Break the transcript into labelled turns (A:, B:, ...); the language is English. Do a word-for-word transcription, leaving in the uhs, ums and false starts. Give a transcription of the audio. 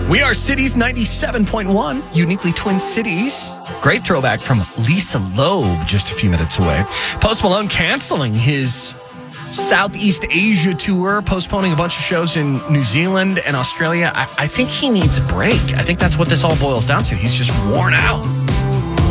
A: We are Cities ninety-seven point one, uniquely Twin Cities. Great throwback from Lisa Loeb just a few minutes away. Post Malone canceling his Southeast Asia tour, postponing a bunch of shows in New Zealand and Australia. I, I think he needs a break. I think that's what this all boils down to. He's just worn out.